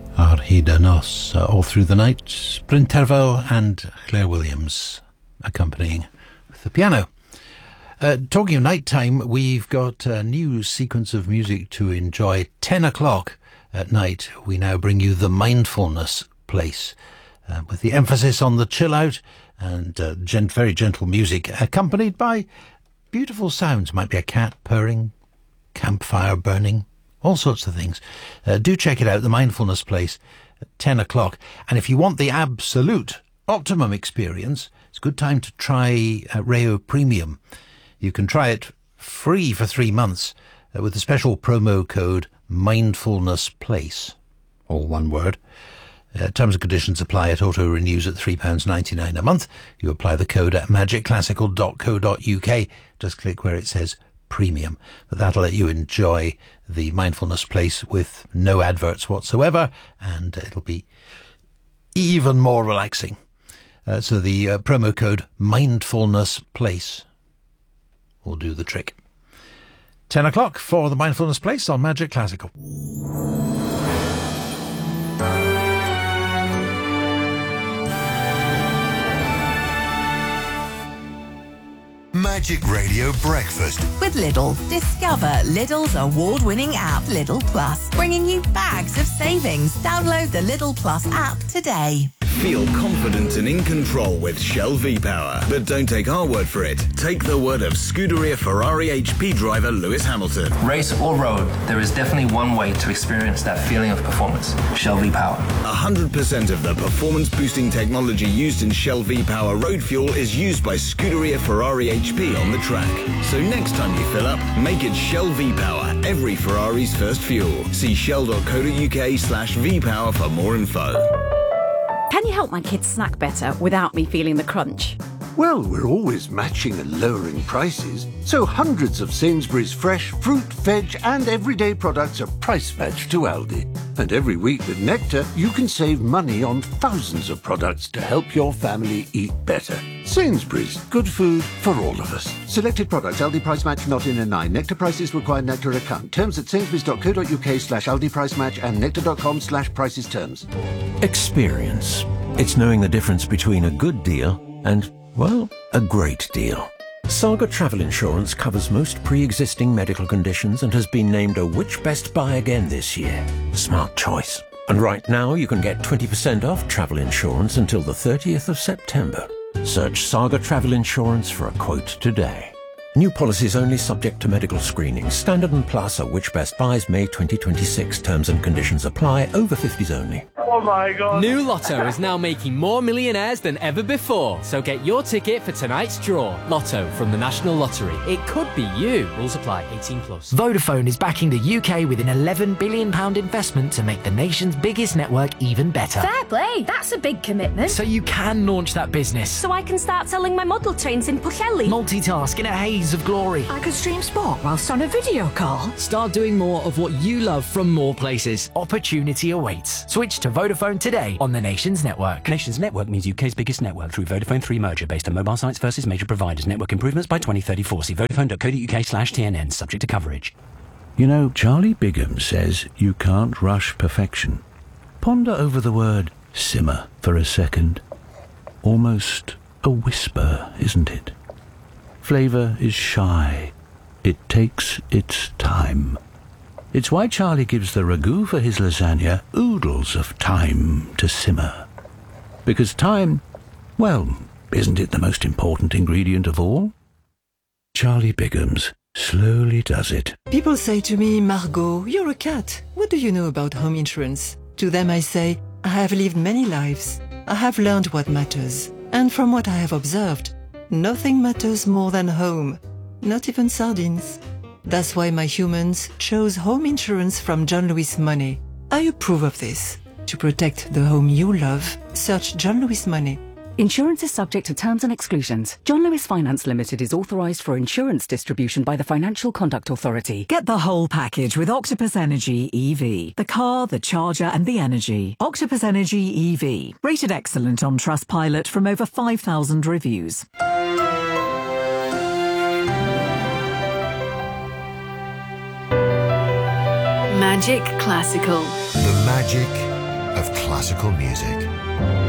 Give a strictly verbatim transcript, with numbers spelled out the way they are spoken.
Ar Hyd y Nos, uh, All Through the Night, Bryn Terfel and Claire Williams accompanying with the piano. Uh, talking of nighttime, we've got a new sequence of music to enjoy. ten o'clock at night, we now bring you the Mindfulness Place, uh, with the emphasis on the chill out and uh, gent- very gentle music, accompanied by beautiful sounds. Might be a cat purring, campfire burning, all sorts of things. Uh, do check it out, the Mindfulness Place, at ten o'clock. And if you want the absolute optimum experience, it's a good time to try uh, Rayo Premium. You can try it free for three months uh, with the special promo code Mindfulness Place, all one word. Uh, terms and conditions apply. It auto renews at three pounds ninety-nine a month. You apply the code at magic classical dot co dot uk. Just click where it says premium. But that'll let you enjoy the Mindfulness Place with no adverts whatsoever, and it'll be even more relaxing. Uh, so the uh, promo code Mindfulness Place will do the trick. ten o'clock for the Mindfulness Place on Magic Classical. Magic Radio Breakfast with Lidl. Discover Lidl's award-winning app, Lidl Plus, bringing you bags of savings. Download the Lidl Plus app today. Feel confident and in control with Shell V-Power. But don't take our word for it. Take the word of Scuderia Ferrari H P driver Lewis Hamilton. Race or road, there is definitely one way to experience that feeling of performance. Shell V-Power. one hundred percent of the performance-boosting technology used in Shell V-Power road fuel is used by Scuderia Ferrari H P on the track. So next time you fill up, make it Shell V-Power, every Ferrari's first fuel. See shell dot co dot uk slash V-Power for more info. Can you help my kids snack better without me feeling the crunch? Well, we're always matching and lowering prices, so hundreds of Sainsbury's fresh fruit, veg and everyday products are price matched to Aldi. And every week with Nectar, you can save money on thousands of products to help your family eat better. Sainsbury's, good food for all of us. Selected products, Aldi price match not in a nine. Nectar prices require Nectar account. Terms at sainsbury's dot co dot uk slash Aldi price match and nectar dot com slash prices terms. Experience. It's knowing the difference between a good deal and, well, a great deal. Saga Travel Insurance covers most pre-existing medical conditions and has been named a Which Best Buy again this year. Smart choice. And right now you can get twenty percent off travel insurance until the thirtieth of September. Search Saga Travel Insurance for a quote today. New policies only subject to medical screening. Standard and Plus are Which Best Buys May twenty twenty-six. Terms and conditions apply. Over fifties only. Oh my God. New Lotto is now making more millionaires than ever before. So get your ticket for tonight's draw. Lotto from the National Lottery. It could be you. Rules apply. eighteen plus. Vodafone is backing the U K with an eleven billion pounds investment to make the nation's biggest network even better. Fair play. That's a big commitment. So you can launch that business. So I can start selling my model trains in Pwllheli. Multitask in a haze of glory. I could stream sport whilst on a video call. Start doing more of what you love from more places. Opportunity awaits. Switch to Vodafone today on the Nations Network. Nations Network means U K's biggest network through Vodafone three merger based on mobile sites versus major providers. Network improvements by twenty thirty-four. See vodafone dot co dot uk slash T N N. Subject to coverage. You know, Charlie Bigham says you can't rush perfection. Ponder over the word simmer for a second. Almost a whisper, isn't it? Flavour is shy. It takes its time. It's why Charlie gives the ragu for his lasagna oodles of time to simmer. Because time, well, isn't it the most important ingredient of all? Charlie Bigham's slowly does it. People say to me, Margot, you're a cat. What do you know about home insurance? To them I say, I have lived many lives. I have learned what matters. And from what I have observed, nothing matters more than home. Not even sardines. That's why my humans chose home insurance from John Lewis Money. I approve of this. To protect the home you love, search John Lewis Money. Insurance is subject to terms and exclusions. John Lewis Finance Limited is authorised for insurance distribution by the Financial Conduct Authority. Get the whole package with Octopus Energy E V. The car, the charger and the energy. Octopus Energy E V. Rated excellent on Trustpilot from over five thousand reviews. Magic Classical. The magic of classical music.